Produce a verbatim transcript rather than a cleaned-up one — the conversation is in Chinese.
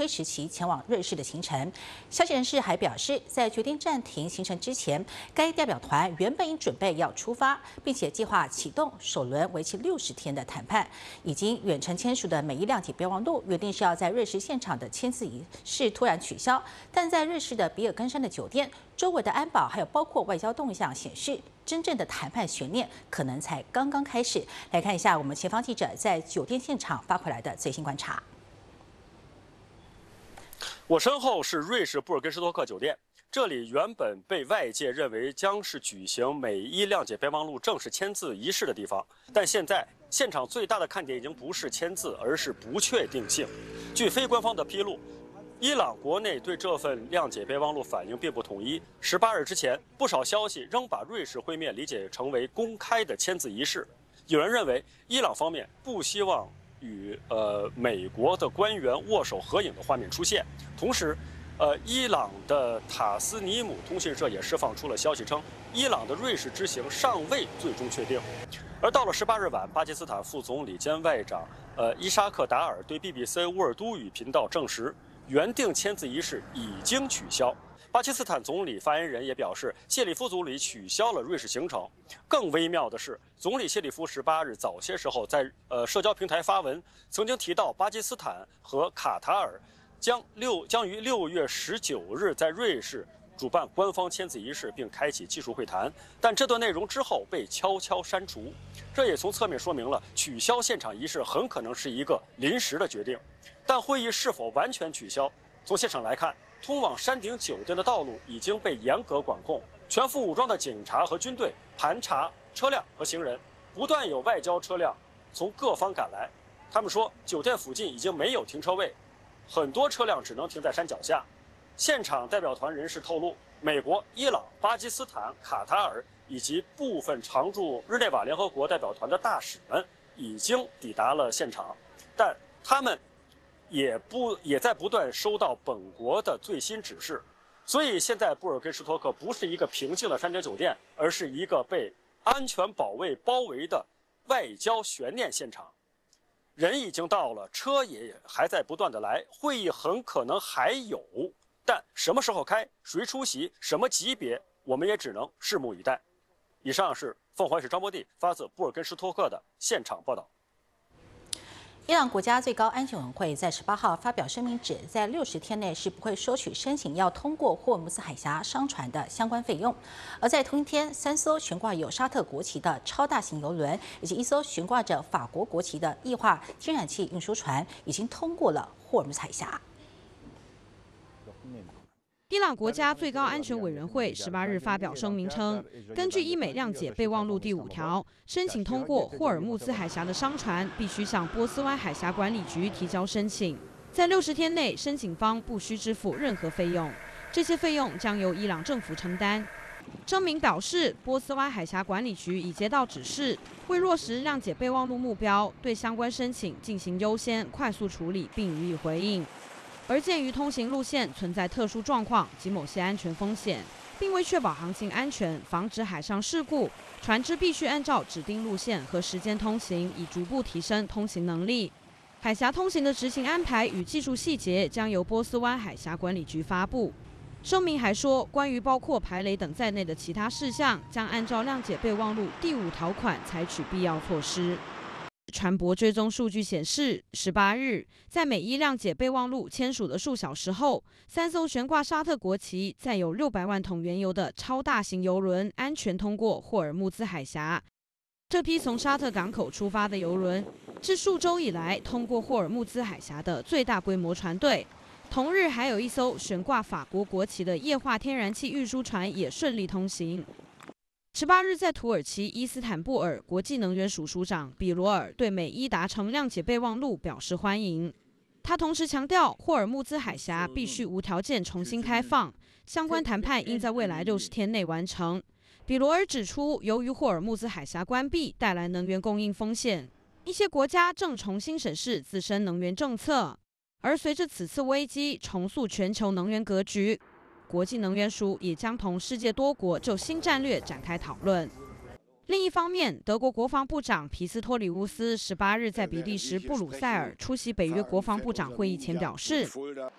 时期前往瑞士的行程。消息人士还表示，在决定暂停行程之前，该代表团原本已准备要出发，并且计划启动首轮为期六十天的谈判。已经远程签署的美伊谅解备忘录，原定是要在瑞士现场的签字仪式突然取消，但在瑞士的比尔根山的酒店周围的安保还有包括外交动向显示，真正的谈判悬念可能才刚刚开始。来看一下我们前方记者在酒店现场发回来的最新观察。 我身后是瑞士布尔根施托克酒店，这里原本被外界认为将是举行美伊谅解备忘录正式签字仪式的地方，但现在现场最大的看点已经不是签字，而是不确定性。据非官方的披露，伊朗国内对这份谅解备忘录反应并不统一。十八日之前，不少消息仍把瑞士会面理解成为公开的签字仪式。有人认为，伊朗方面不希望与呃美国的官员握手合影的画面出现。同时，呃，伊朗的塔斯尼姆通讯社也释放出了消息称，伊朗的瑞士之行尚未最终确定。而到了十八日晚，巴基斯坦副总理兼外长呃伊沙克达尔对 B B C 乌尔都语频道证实，原定签字仪式已经取消。巴基斯坦总理发言人也表示，谢里夫总理取消了瑞士行程。更微妙的是，总理谢里夫十八日早些时候在呃社交平台发文，曾经提到巴基斯坦和卡塔尔将六将于六月十九日在瑞士主办官方签字仪式，并开启技术会谈。但这段内容之后被悄悄删除，这也从侧面说明了取消现场仪式很可能是一个临时的决定。但会议是否完全取消？从现场来看，通往山顶酒店的道路已经被严格管控，全副武装的警察和军队盘查车辆和行人，不断有外交车辆从各方赶来。他们说，酒店附近已经没有停车位，很多车辆只能停在山脚下。现场代表团人士透露，美国、伊朗、巴基斯坦、卡塔尔以及部分常驻日内瓦联合国代表团的大使们已经抵达了现场，但他们也不也在不断收到本国的最新指示。所以现在布尔根施托克不是一个平静的山顶酒店，而是一个被安全保卫包围的外交悬念现场。人已经到了，车也还在不断的来，会议很可能还有，但什么时候开，谁出席，什么级别，我们也只能拭目以待。以上是凤凰市张博地发自布尔根施托克的现场报道。 伊朗国家最高安全委员会在十八号发表声明，指在六十天内是不会收取申请要通过霍尔木兹海峡商船的相关费用。而在同一天，三艘悬挂有沙特国旗的超大型邮轮，以及一艘悬挂着法国国旗的液化天然气运输船，已经通过了霍尔木兹海峡。 伊朗国家最高安全委员会十八日发表声明称，根据伊美谅解备忘录第五条，申请通过霍尔木兹海峡的商船必须向波斯湾海峡管理局提交申请，在六十天内，申请方不需支付任何费用，这些费用将由伊朗政府承担。声明表示，波斯湾海峡管理局已接到指示，为落实谅解备忘录目标，对相关申请进行优先、快速处理，并予以回应。而鉴于通行路线存在特殊状况及某些安全风险，并为确保航行安全、防止海上事故，船只必须按照指定路线和时间通行，以逐步提升通行能力。海峡通行的执行安排与技术细节将由波斯湾海峡管理局发布。声明还说，关于包括排雷等在内的其他事项，将按照谅解备忘录第五条款采取必要措施。船舶追踪数据显示，十八日，在美伊谅解备忘录签署的数小时后，三艘悬挂沙特国旗、载有六百万桶原油的超大型油轮安全通过霍尔木兹海峡。这批从沙特港口出发的油轮是数周以来通过霍尔木兹海峡的最大规模船队。同日，还有一艘悬挂法国国旗的液化天然气运输船也顺利通行。十八日，在土耳其伊斯坦布尔，国际能源署署长比罗尔对美伊达成谅解备忘录表示欢迎。他同时强调，霍尔木兹海峡必须无条件重新开放，相关谈判应在未来六十天内完成。比罗尔指出，由于霍尔木兹海峡关闭带来能源供应风险，一些国家正重新审视自身能源政策。而随着此次危机重塑全球能源格局，国际能源署也将同世界多国就新战略展开讨论。另一方面，德国国防部长皮斯托里乌斯十八日在比利时布鲁塞尔出席北约国防部长会议前表示，